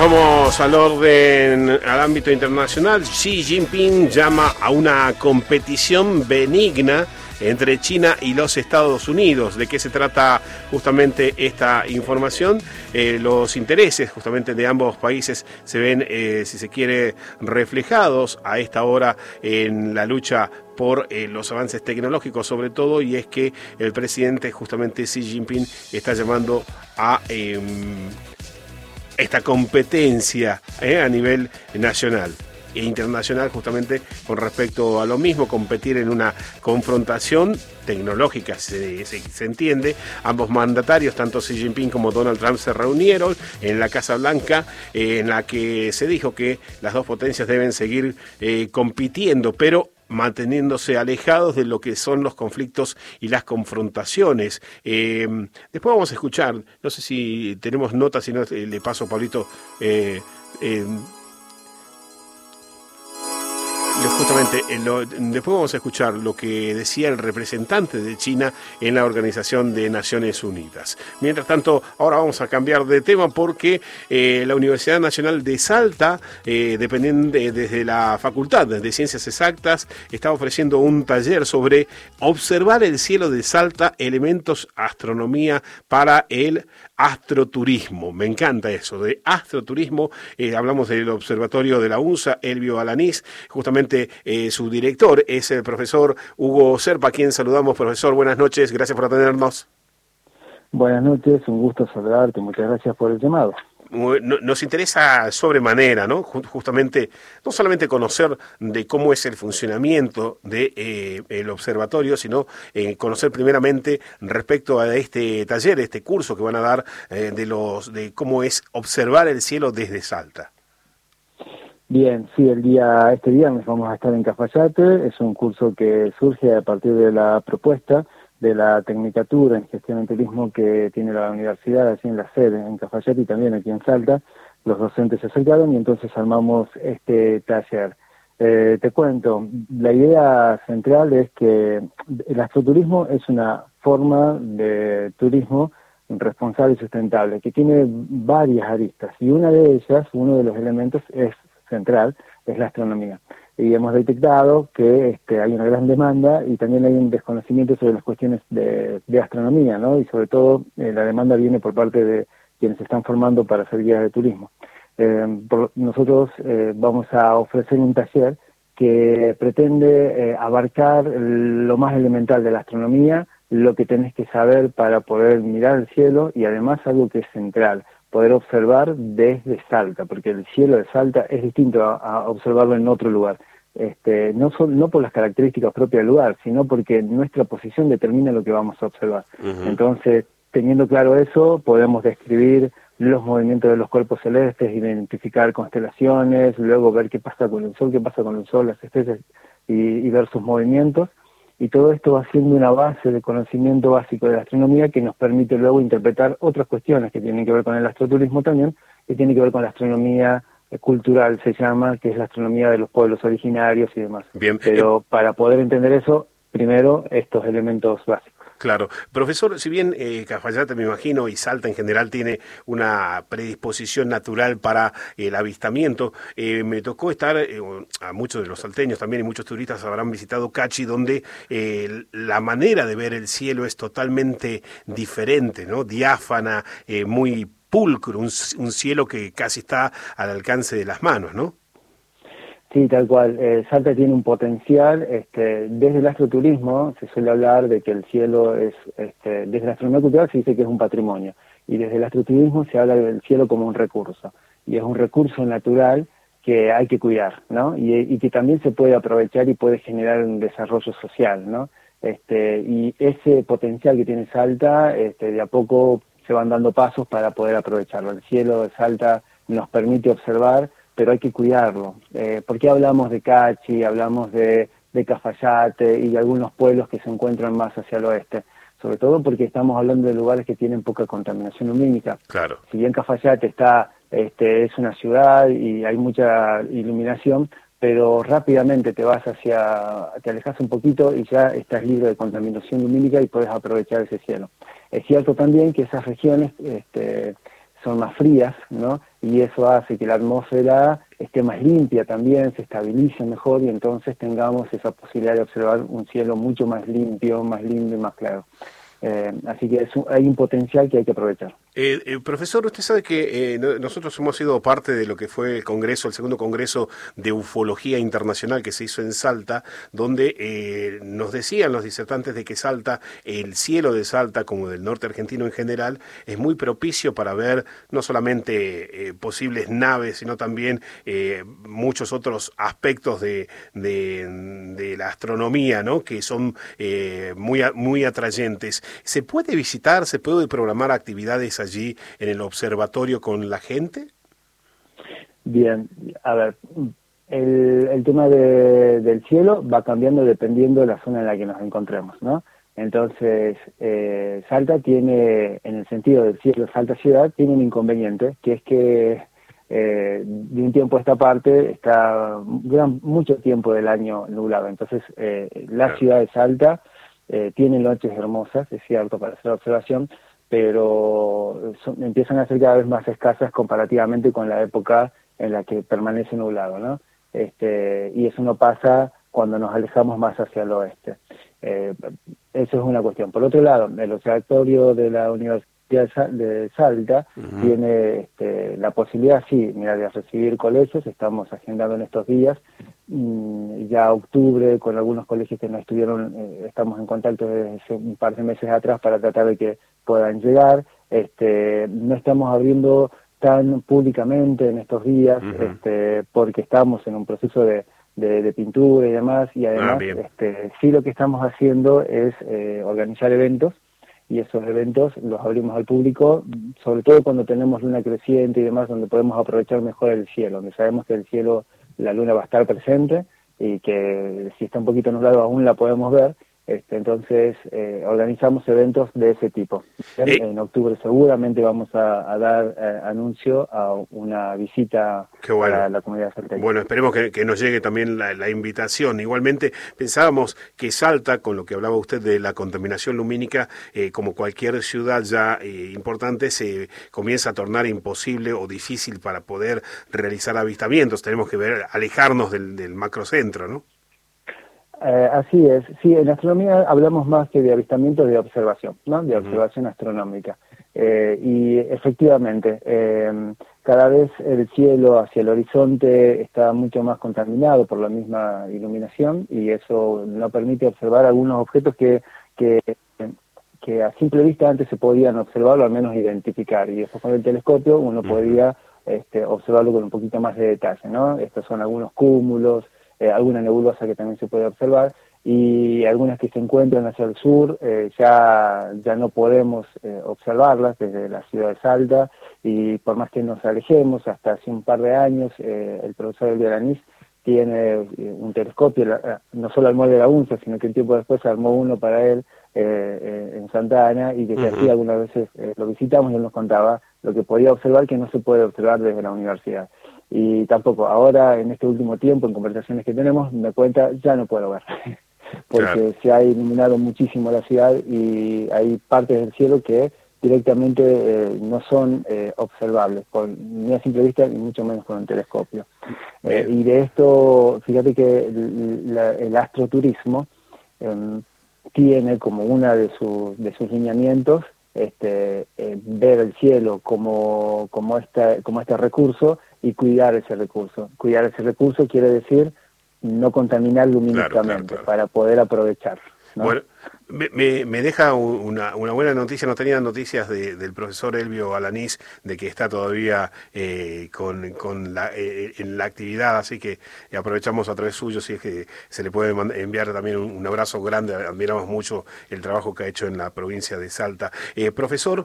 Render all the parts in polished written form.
Vamos al orden, al ámbito internacional. Xi Jinping llama a una competición benigna entre China y los Estados Unidos. ¿De qué se trata justamente esta información? Los intereses justamente de ambos países se ven, si se quiere, reflejados a esta hora en la lucha por los avances tecnológicos sobre todo, y es que el presidente justamente Xi Jinping está llamando a esta competencia a nivel nacional e internacional justamente con respecto a lo mismo, competir en una confrontación tecnológica, se entiende. Ambos mandatarios, tanto Xi Jinping como Donald Trump, se reunieron en la Casa Blanca, en la que se dijo que las dos potencias deben seguir compitiendo, pero manteniéndose alejados de lo que son los conflictos y las confrontaciones. Después vamos a escuchar, no sé si tenemos notas, si no le paso a Pablito, justamente, después vamos a escuchar lo que decía el representante de China en la Organización de Naciones Unidas. Mientras tanto, ahora vamos a cambiar de tema porque la Universidad Nacional de Salta, desde la Facultad de Ciencias Exactas, está ofreciendo un taller sobre observar el cielo de Salta, elementos astronomía para el astroturismo. Me encanta eso, de astroturismo. Hablamos del observatorio de la UNSA, Elvio Alanís. Justamente su director es el profesor Hugo Serpa, a quien saludamos. Profesor, buenas noches, gracias por atendernos. Buenas noches, un gusto saludarte, muchas gracias por el llamado. Nos interesa sobremanera, ¿no? Justamente, no solamente conocer de cómo es el funcionamiento de el observatorio, sino conocer primeramente respecto a este taller, este curso que van a dar de cómo es observar el cielo desde Salta. Bien, sí, este viernes vamos a estar en Cafayate. Es un curso que surge a partir de la propuesta de la Tecnicatura en Gestión en Turismo que tiene la universidad, así en la sede, en Cafayate y también aquí en Salta. Los docentes se acercaron y entonces armamos este taller. Te cuento, la idea central es que el astroturismo es una forma de turismo responsable y sustentable, que tiene varias aristas, y una de ellas, uno de los elementos central, es la astronomía. Y hemos detectado que hay una gran demanda y también hay un desconocimiento sobre las cuestiones de astronomía, ¿no? Y sobre todo la demanda viene por parte de quienes se están formando para ser guías de turismo. Nosotros vamos a ofrecer un taller que pretende abarcar lo más elemental de la astronomía, lo que tenés que saber para poder mirar el cielo, y además algo que es central, poder observar desde Salta, porque el cielo de Salta es distinto a observarlo en otro lugar. No por las características propias del lugar, sino porque nuestra posición determina lo que vamos a observar. Uh-huh. Entonces, teniendo claro eso, podemos describir los movimientos de los cuerpos celestes, identificar constelaciones, luego ver qué pasa con el Sol, las estrellas, y ver sus movimientos. Y todo esto va siendo una base de conocimiento básico de la astronomía que nos permite luego interpretar otras cuestiones que tienen que ver con el astroturismo también, que tienen que ver con la astronomía cultural, se llama, que es la astronomía de los pueblos originarios y demás. Bien. Pero para poder entender eso, primero estos elementos básicos. Claro. Profesor, si bien Cafayate, me imagino, y Salta en general tiene una predisposición natural para el avistamiento, me tocó estar, a muchos de los salteños también y muchos turistas habrán visitado Cachi, donde la manera de ver el cielo es totalmente diferente, ¿no? Diáfana, muy pulcro, un cielo que casi está al alcance de las manos, ¿no? Sí, tal cual. Salta tiene un potencial. Desde el astroturismo se suele hablar de que el cielo es, desde la astronomía cultural se dice que es un patrimonio, y desde el astroturismo se habla del cielo como un recurso, y es un recurso natural que hay que cuidar, ¿no? Y que también se puede aprovechar y puede generar un desarrollo social, ¿no? Y ese potencial que tiene Salta, de a poco se van dando pasos para poder aprovecharlo. El cielo de Salta nos permite observar, pero hay que cuidarlo. ¿Por qué hablamos de Cachi, hablamos de Cafayate y de algunos pueblos que se encuentran más hacia el oeste? Sobre todo porque estamos hablando de lugares que tienen poca contaminación lumínica. Claro. Si bien Cafayate es una ciudad y hay mucha iluminación, pero rápidamente te alejas un poquito y ya estás libre de contaminación lumínica y puedes aprovechar ese cielo. Es cierto también que esas regiones son más frías, ¿no? Y eso hace que la atmósfera esté más limpia también, se estabilice mejor y entonces tengamos esa posibilidad de observar un cielo mucho más limpio, más lindo y más claro. Así que hay un potencial que hay que aprovechar. Profesor, usted sabe que nosotros hemos sido parte de lo que fue el Congreso, el segundo Congreso de Ufología Internacional que se hizo en Salta, donde nos decían los disertantes de que Salta, el cielo de Salta, como del norte argentino en general, es muy propicio para ver no solamente posibles naves, sino también muchos otros aspectos de la astronomía, ¿no? Que son muy atrayentes. ¿Se puede visitar, se puede programar actividades allí en el observatorio con la gente? Bien, a ver, el tema del cielo va cambiando dependiendo de la zona en la que nos encontremos, ¿no? Entonces, Salta tiene, en el sentido del cielo, Salta ciudad tiene un inconveniente, que es que de un tiempo a esta parte está mucho tiempo del año nublado. Entonces, la ciudad de Salta tiene noches hermosas, es cierto, para hacer observación, pero empiezan a ser cada vez más escasas comparativamente con la época en la que permanece nublado, ¿no? Y eso no pasa cuando nos alejamos más hacia el oeste. Eso es una cuestión. Por otro lado, el observatorio de la Universidad de Salta tiene la posibilidad, sí, mira, de recibir colegios. Estamos agendando en estos días, ya octubre, con algunos colegios que no estuvieron, estamos en contacto desde un par de meses atrás para tratar de que puedan llegar. No estamos abriendo tan públicamente en estos días, porque estamos en un proceso de pintura y demás, y además sí lo que estamos haciendo es organizar eventos, y esos eventos los abrimos al público, sobre todo cuando tenemos luna creciente y demás, donde podemos aprovechar mejor el cielo, donde sabemos que el cielo, la luna va a estar presente, y que si está un poquito nublado aún la podemos ver. Entonces organizamos eventos de ese tipo. En octubre seguramente vamos a dar anuncio a una visita para la comunidad salteña. Bueno, esperemos que nos llegue también la invitación. Igualmente pensábamos que Salta, con lo que hablaba usted de la contaminación lumínica, como cualquier ciudad ya importante, se comienza a tornar imposible o difícil para poder realizar avistamientos. Tenemos que alejarnos del macrocentro, ¿no? Así es, sí, en astronomía hablamos más que de avistamiento, de observación, ¿no? De observación astronómica. Y efectivamente, cada vez el cielo hacia el horizonte está mucho más contaminado por la misma iluminación, y eso no permite observar algunos objetos que a simple vista antes se podían observar o al menos identificar, y después con el telescopio uno podía observarlo con un poquito más de detalle, ¿no? Estos son algunos cúmulos, alguna nebulosa que también se puede observar, y algunas que se encuentran hacia el sur ya no podemos observarlas desde la ciudad de Salta, y por más que nos alejemos, hasta hace un par de años el profesor Elvio Alanís tiene un telescopio, no solo armó el de la UNSA, sino que un tiempo después armó uno para él en Santa Ana, y desde aquí algunas veces lo visitamos y él nos contaba lo que podía observar que no se puede observar desde la universidad. Y tampoco, ahora en este último tiempo, en conversaciones que tenemos, me cuenta, ya no puedo ver, porque se ha iluminado muchísimo la ciudad y hay partes del cielo que directamente no son observables, ni a simple vista, ni mucho menos con un telescopio. Y de esto, fíjate que el astroturismo tiene como una de sus lineamientos ver el cielo como este recurso y cuidar ese recurso. Cuidar ese recurso quiere decir no contaminar lumínicamente, claro. Para poder aprovechar, ¿no? Bueno, me deja una buena noticia. No tenía noticias del profesor Elvio Alanís de que está todavía en la actividad, así que aprovechamos a través suyo, si es que se le puede enviar también un abrazo grande. Admiramos mucho el trabajo que ha hecho en la provincia de Salta. Profesor,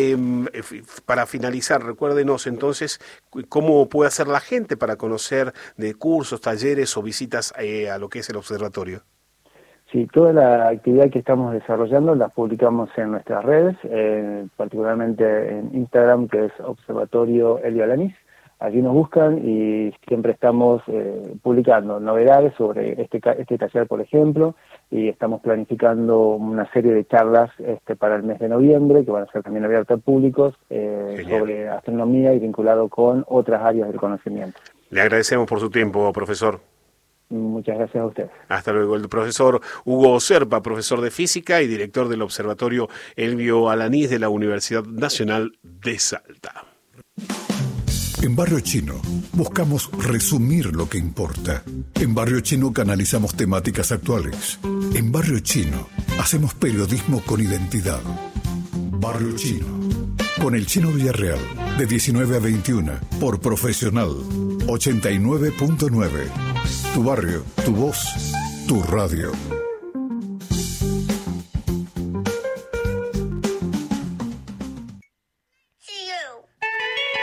para finalizar, recuérdenos entonces cómo puede hacer la gente para conocer de cursos, talleres o visitas a lo que es el observatorio. Sí, toda la actividad que estamos desarrollando la publicamos en nuestras redes, particularmente en Instagram, que es Observatorio Elvio Alanís, allí nos buscan y siempre estamos publicando novedades sobre este taller, por ejemplo, y estamos planificando una serie de charlas para el mes de noviembre, que van a ser también abiertas al público, sobre astronomía y vinculado con otras áreas del conocimiento. Le agradecemos por su tiempo, profesor. Muchas gracias a ustedes. Hasta luego. El profesor Hugo Serpa, profesor de física y director del Observatorio Elbio Alanís de la Universidad Nacional de Salta. En Barrio Chino buscamos resumir lo que importa. En Barrio Chino canalizamos temáticas actuales. En Barrio Chino hacemos periodismo con identidad. Barrio Chino, con el Chino Villarreal, de 19 a 21, por Profesional 89.9. Tu barrio, tu voz, tu radio.